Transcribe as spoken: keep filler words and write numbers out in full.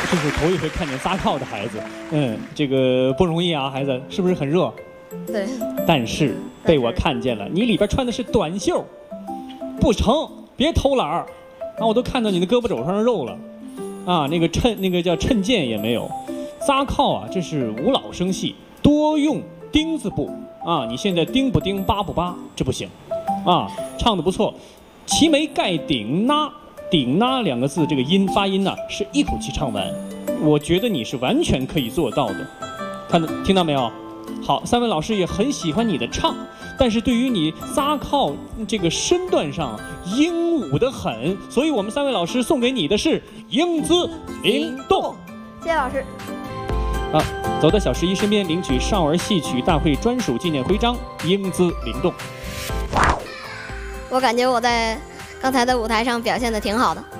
这是头一回看见撒靠的孩子，嗯，这个不容易啊，孩子是不是很热？ 对。 但是被我看见了，你里边穿的是短袖，不成，别偷懒儿，啊，我都看到你的胳膊肘上的肉了，啊，那个衬那个叫衬件也没有，撒靠啊，这是无老生系，多用丁字部啊，你现在丁不丁，八不八，这不行，啊，唱得不错，齐眉盖顶那。顶那两个字，这个音发音呢、啊、是一口气唱完，我觉得你是完全可以做到的，看到听到没有？好，三位老师也很喜欢你的唱，但是对于你撒靠这个身段上英武的很，所以我们三位老师送给你的是英姿灵动。 谢谢老师。 啊，走到小十一身边领取少儿戏曲大会专属纪念徽章，英姿灵动。 我感觉我在刚才的舞台上表现的挺好的。